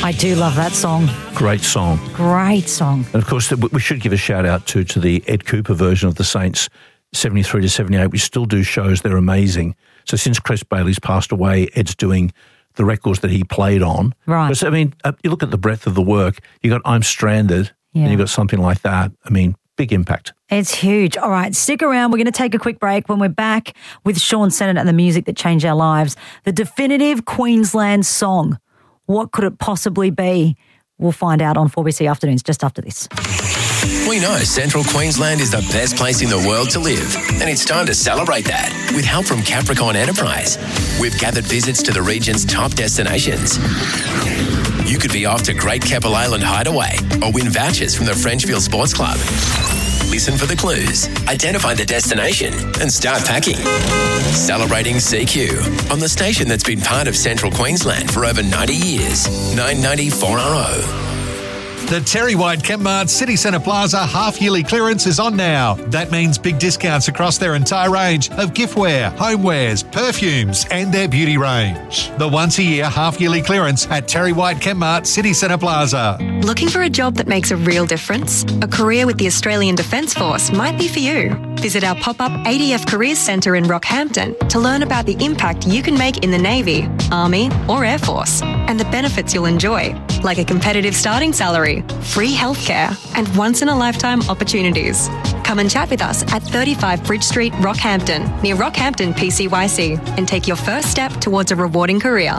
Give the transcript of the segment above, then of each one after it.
I do love that song. Great song. Great song. And, of course, we should give a shout-out to the Ed Cooper version of the Saints, 73 to 78. We still do shows. They're amazing. So since Chris Bailey's passed away, Ed's doing the records that he played on. Right. Because, I mean, you look at the breadth of the work. You got I'm Stranded, and you got something like that. I mean, big impact. It's huge. All right, stick around. We're going to take a quick break. When we're back with Sean Sennett and the music that changed our lives, the definitive Queensland song. What could it possibly be? We'll find out on 4BC Afternoons just after this. We know Central Queensland is the best place in the world to live, and it's time to celebrate that with help from Capricorn Enterprise. We've gathered visits to the region's top destinations. You could be off to Great Keppel Island Hideaway or win vouchers from the Frenchville Sports Club. Listen for the clues, identify the destination, and start packing. Celebrating CQ on the station that's been part of Central Queensland for over 90 years. 990 4RO. The Terry White Chemmart City Centre Plaza half-yearly clearance is on now. That means big discounts across their entire range of giftware, homewares, perfumes and their beauty range. The once-a-year half-yearly clearance at Terry White Chemmart City Centre Plaza. Looking for a job that makes a real difference? A career with the Australian Defence Force might be for you. Visit our pop-up ADF Careers Centre in Rockhampton to learn about the impact you can make in the Navy, Army or Air Force and the benefits you'll enjoy, like a competitive starting salary, free healthcare and once-in-a-lifetime opportunities. Come and chat with us at 35 Bridge Street, Rockhampton, near Rockhampton PCYC, and take your first step towards a rewarding career.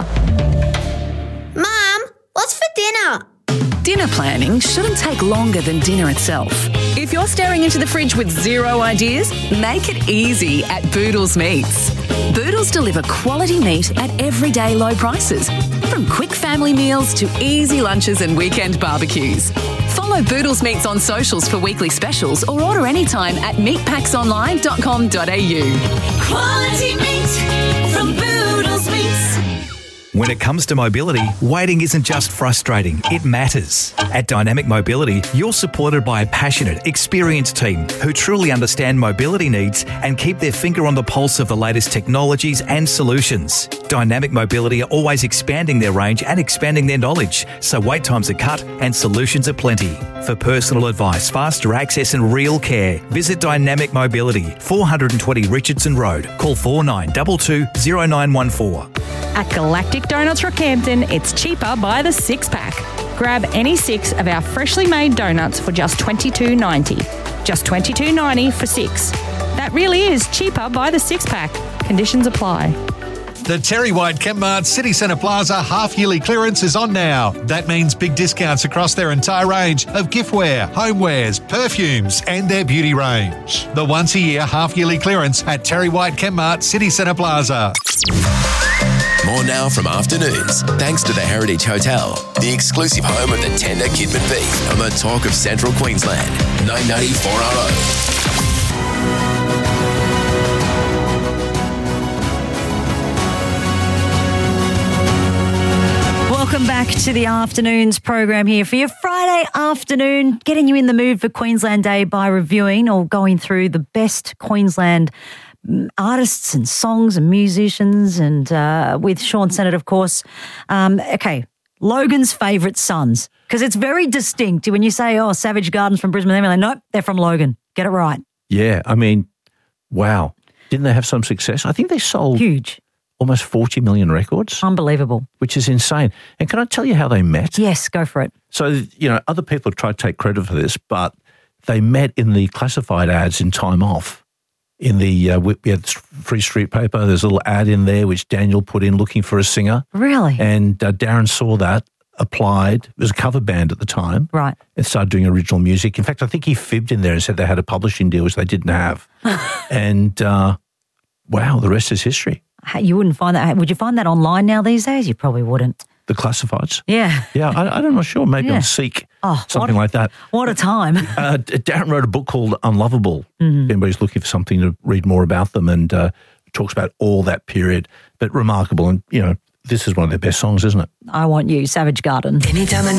Mum, what's for dinner? Dinner planning shouldn't take longer than dinner itself. If you're staring into the fridge with zero ideas, make it easy at Boodles Meats. Boodles deliver quality meat at everyday low prices, from quick family meals to easy lunches and weekend barbecues. Follow Boodles Meats on socials for weekly specials or order anytime at meatpacksonline.com.au. Quality meat from Boodles Meats. When it comes to mobility, waiting isn't just frustrating, it matters. At Dynamic Mobility, you're supported by a passionate, experienced team who truly understand mobility needs and keep their finger on the pulse of the latest technologies and solutions. Dynamic Mobility are always expanding their range and expanding their knowledge, so wait times are cut and solutions are plenty. For personal advice, faster access and real care, visit Dynamic Mobility, 420 Richardson Road. Call 4922 0914. At Galactic Donuts Rockhampton, it's cheaper by the six-pack. Grab any 6 of our freshly made donuts for just $22.90. Just $22.90 for 6. That really is cheaper by the six-pack. Conditions apply. The Terry White Chemmart City Centre Plaza half-yearly clearance is on now. That means big discounts across their entire range of giftware, homewares, perfumes and their beauty range. The once-a-year half-yearly clearance at Terry White Chemmart City Centre Plaza. More now from Afternoons, thanks to the Heritage Hotel, the exclusive home of the tender Kidman beef on the talk of Central Queensland. 990 4RO. Welcome back to the Afternoons program here for your Friday afternoon, getting you in the mood for Queensland Day by reviewing or going through the best Queensland artists and songs and musicians, and with Sean Sennett, of course. Okay, Logan's favourite sons, because it's very distinct when you say, oh, Savage Garden's from Brisbane. They're like, nope, they're from Logan. Get it right. Yeah, I mean, wow. Didn't they have some success? I think they sold huge, almost 40 million records. Unbelievable. Which is insane. And can I tell you how they met? Yes, go for it. So, other people try to take credit for this, but they met in the classified ads in Time Off. In the we had Free Street Paper, there's a little ad in there which Daniel put in looking for a singer. Really? And Darren saw that, applied. It was a cover band at the time. Right. And started doing original music. In fact, I think he fibbed in there and said they had a publishing deal, which they didn't have. And, wow, the rest is history. You wouldn't find that. Would you find that online now these days? You probably wouldn't. The classifieds? Yeah. Yeah, I'm not sure. Maybe on Seek, something like that. What a time. Darren wrote a book called Unlovable. Mm-hmm. If anybody's looking for something to read more about them, and talks about all that period. But remarkable. And, this is one of their best songs, isn't it? I Want You, Savage Garden. Anytime I